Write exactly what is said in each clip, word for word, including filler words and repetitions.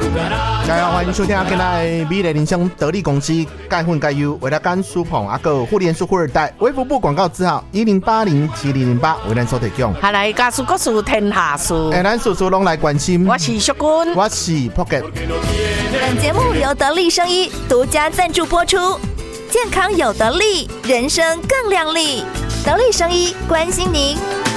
大家好，欢迎收听今天美丽人生得力公司钙混钙优为了干舒捧阿个互联数富二代微服部广告字号一零八零七零零八为咱所提供。 下来家事国事天下事， 哎，咱叔叔拢来关心。 我是淑君， 我是 Pocket。 本节目由得力生医独家赞助播出，健康有得力，人生更亮丽。得力生医关心您。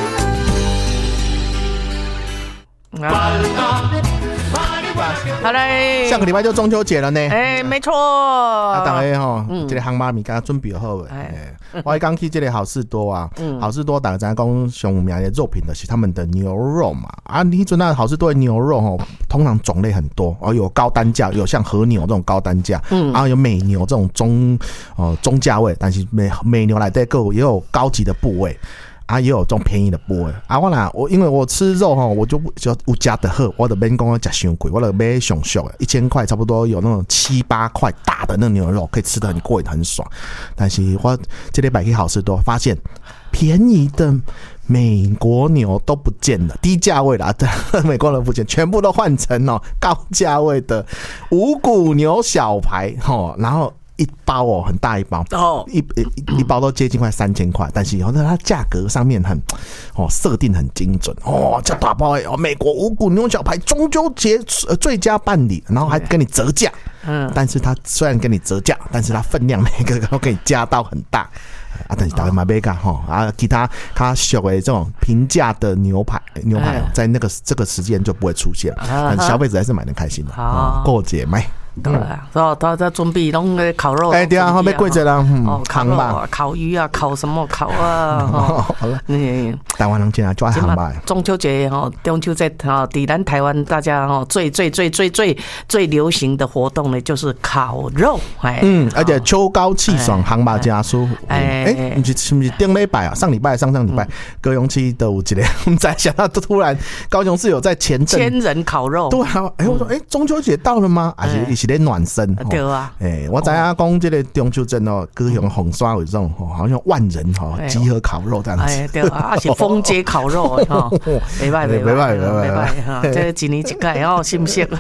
好嘞， 下个礼拜就中秋节了呢。 哎、欸，没错。 啊，大家吼， 嗯、 这个航妈咪刚刚准备好了。哎、欸，我刚去这个好事多啊， 嗯、 好事多大家知讲上有名的肉品的是他们的牛肉嘛。啊，你准那好事多的牛肉吼，通常种类很多，哦，有高单价，有像和牛这种高单价，嗯，然后有美牛这种中哦中价位，但是美美牛来对个也有高级的部位。啊，也有这种便宜的部位啊！我啦，我因为我吃肉哈，我就就有加的喝，我的免讲我吃伤贵，我的买上俗的，一千块差不多有那种七八块大的那牛肉，可以吃得很过瘾很爽。但是我这礼拜去好事多发现，便宜的美国牛都不见了，低价位啦，美国人不见，全部都换成哦高价位的五谷牛小排哦，然后。一包哦，很大一包哦，一一一包都接近快三千块，但是以后它价格上面很哦设定很精准哦，这大包哎哦，美国五谷牛小排中秋节最佳办理，然后还跟你折价，嗯，但是它虽然跟你折价，但是它分量每个都给你加到很大啊，但是大家买不干哈啊，其他它小的这种平价的牛排牛排在那个这个时间就不会出现，但消费者还是买得开心的，哦，过节买。 对啊，哦，他在准备弄个烤肉。 哎，对啊，后面贵着啦，嗯， 烤肉啊，烤鱼啊，烤什么烤啊？ 好了，嗯，台湾人进来抓航吧。 中秋节哈，中秋节哈，在咱台湾大家哈最最最最最最流行的活动呢，就是烤肉。哎， 嗯，而且秋高气爽，航吧加舒服。哎哎，你是是不是顶礼拜啊？上礼拜、上上礼拜，高雄市都有一个，我们才想到，突然高雄市有在前阵千人烤肉。 对啊，哎，我说哎，中秋节到了吗？而且。是咧暖身， 对啊， 哎、欸，我知影讲这个中秋节哦，高雄红刷有这种，好像万人哈集合烤肉这样子， 哎，对啊，而且封街烤肉哈，没办法，没办法，没办法，这一年一届哦，是不是？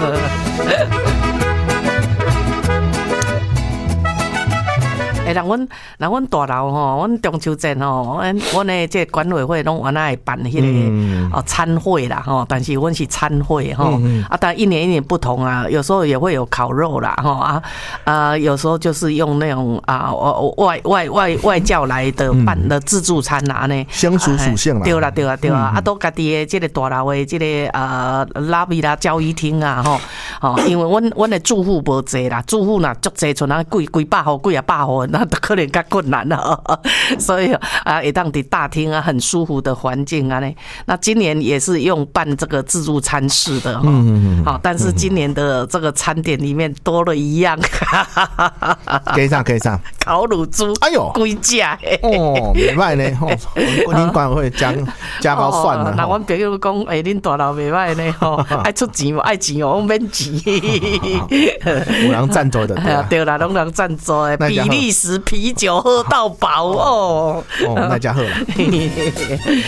哎，人阮人阮大楼吼，阮中秋节吼，阮阮的这管委会拢原来会办迄个哦餐会啦吼，但是阮是餐会吼，啊，但一年一年不同啊，有时候也会有烤肉啦吼啊啊，有时候就是用那种啊外外外外教来的办的自助餐啊呢， 相处属性啦， 对啦对啦对啦，啊都家己的这个大楼的这个呃拉比啦交易厅啊吼，哦，因为阮阮的住户无济啦，住户若足济，像咱几几百户几啊百户。那可能较困难了，所以啊，也当伫大厅啊，很舒服的环境啊呢。那今年也是用办这个自助餐式的哈，嗯嗯好，但是今年的这个餐点里面多了一样， 给上给上， 烤乳猪，哎呦，贵价哦，袂歹呢，吼，恁管委会加加高算了。 那阮朋友讲，哎，恁大楼袂歹呢，吼，爱出钱爱钱哦，免钱， 有人赞助的， 对啦，拢人赞助的，比利时啤酒喝到饱哦， 哦，那家喝了。